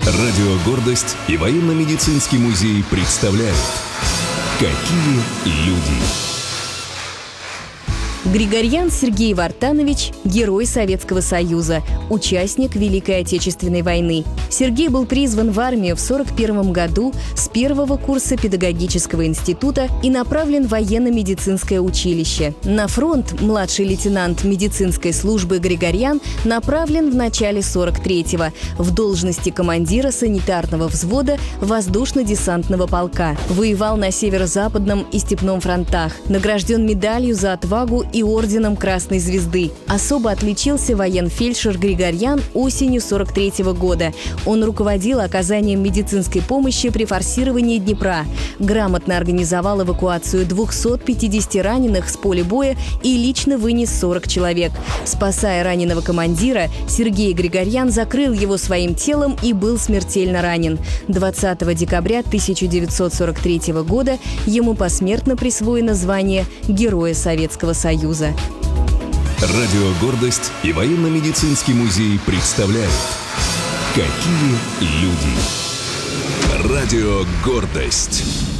Радио «Гордость» и военно-медицинский музей представляют «Какие люди». Григорьян Сергей Вартанович – герой Советского Союза, участник Великой Отечественной войны. Сергей был призван в армию в 1941 году с первого курса педагогического института и направлен в военно-медицинское училище. На фронт младший лейтенант медицинской службы Григорьян направлен в начале 1943-го в должности командира санитарного взвода воздушно-десантного полка. Воевал на Северо-Западном и Степном фронтах, награжден медалью за отвагу и орденом Красной Звезды. Особо отличился военфельдшер Григорьян осенью 1943 года. Он руководил оказанием медицинской помощи при форсировании Днепра, грамотно организовал эвакуацию 250 раненых с поля боя и лично вынес 40 человек. Спасая раненого командира, Сергей Григорьян закрыл его своим телом и был смертельно ранен. 20 декабря 1943 года ему посмертно присвоено звание Героя Советского Союза. Радио «Гордость» и военно-медицинский музей представляют «Какие люди». Радио «Гордость».